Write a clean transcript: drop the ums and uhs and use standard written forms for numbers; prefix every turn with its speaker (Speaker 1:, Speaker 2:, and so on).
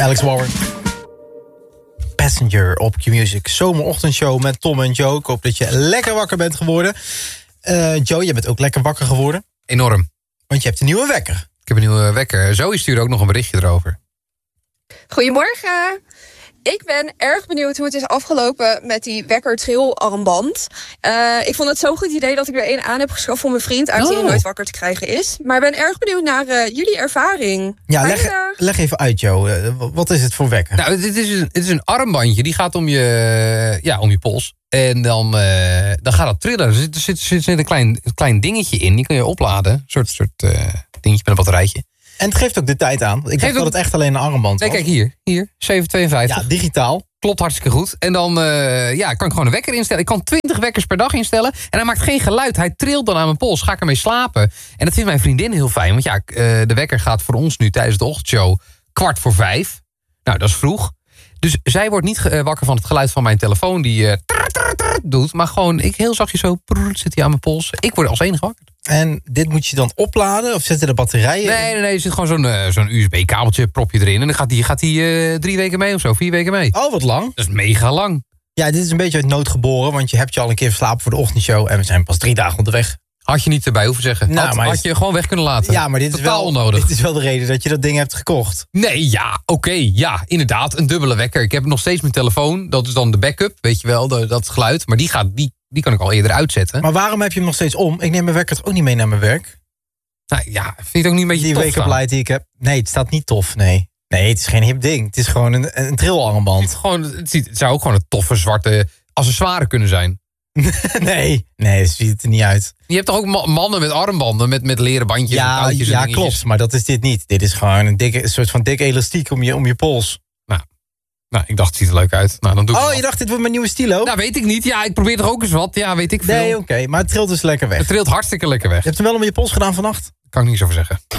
Speaker 1: Alex Warren. Passenger op Q-Music. Zomerochtendshow met Tom en Joe. Ik hoop dat je lekker wakker bent geworden. Joe, jij bent ook lekker wakker geworden.
Speaker 2: Enorm.
Speaker 1: Want je hebt een nieuwe wekker.
Speaker 2: Ik heb een nieuwe wekker. Zoe stuurde ook nog een berichtje erover.
Speaker 3: Goedemorgen. Ik ben erg benieuwd hoe het is afgelopen met die wekker-trill-armband. Ik vond het zo'n goed idee dat ik er één aan heb geschaft voor mijn vriend... uit die nooit wakker te krijgen is. Maar ik ben erg benieuwd naar jullie ervaring.
Speaker 1: Ja, leg even uit, Joe. Wat is het voor wekker?
Speaker 2: Nou, het is een armbandje. Die gaat om je pols. En dan gaat dat trillen. Er zit een klein dingetje in. Die kun je opladen. Een soort dingetje met een batterijtje.
Speaker 1: En het geeft ook de tijd aan. Ik dacht dat het echt alleen een armband was.
Speaker 2: Nee, kijk hier. 7,52.
Speaker 1: Ja, digitaal.
Speaker 2: Klopt hartstikke goed. En dan kan ik gewoon een wekker instellen. Ik kan 20 wekkers per dag instellen. En hij maakt geen geluid. Hij trilt dan aan mijn pols. Ga ik ermee slapen. En dat vindt mijn vriendin heel fijn. Want de wekker gaat voor ons nu tijdens de ochtendshow 4:45. Nou, dat is vroeg. Dus zij wordt niet wakker van het geluid van mijn telefoon. Die doet. Maar gewoon, heel zachtjes zo zit hij aan mijn pols. Ik word als enige wakker.
Speaker 1: En dit moet je dan opladen? Of zetten de batterijen in?
Speaker 2: Nee. Er zit gewoon zo'n USB-kabeltje, prop je erin. En dan gaat hij 3 weken mee of zo, 4 weken mee.
Speaker 1: Oh, wat lang.
Speaker 2: Dat is mega lang.
Speaker 1: Ja, dit is een beetje uit nood geboren. Want je hebt je al een keer verslapen voor de ochtendshow. En we zijn pas 3 dagen onderweg.
Speaker 2: Had je niet erbij hoeven zeggen. Had je gewoon weg kunnen laten.
Speaker 1: Ja, maar dit is wel onnodig. Dit is wel de reden dat je dat ding hebt gekocht.
Speaker 2: Nee, ja, oké, inderdaad. Een dubbele wekker. Ik heb nog steeds mijn telefoon. Dat is dan de backup, weet je wel, dat geluid. Maar die kan ik al eerder uitzetten.
Speaker 1: Maar waarom heb je hem nog steeds om? Ik neem mijn wekker ook niet mee naar mijn werk.
Speaker 2: Nou ja, vind je het ook niet een beetje
Speaker 1: die
Speaker 2: tof?
Speaker 1: Die wake-up light die ik heb. Nee, het staat niet tof, nee. Nee, het is geen hip ding. Het is gewoon een trillarmband.
Speaker 2: Het zou ook gewoon een toffe zwarte accessoire kunnen zijn.
Speaker 1: Nee, dat ziet het er niet uit.
Speaker 2: Je hebt toch ook mannen met armbanden, met leren bandjes en touwtjes en dingetjes?
Speaker 1: Klopt, maar dat is dit niet. Dit is gewoon een soort van dik elastiek om je pols.
Speaker 2: Nou, ik dacht, het ziet er leuk uit. Nou, dan doe ik
Speaker 1: je dacht, dit wordt mijn nieuwe stilo?
Speaker 2: Nou, weet ik niet. Ja, ik probeer toch ook eens wat. Ja, weet ik veel.
Speaker 1: Nee, oké, maar het trilt dus lekker weg.
Speaker 2: Het trilt hartstikke lekker weg.
Speaker 1: Je hebt hem wel om je pols gedaan vannacht?
Speaker 2: Kan ik niet zo over zeggen.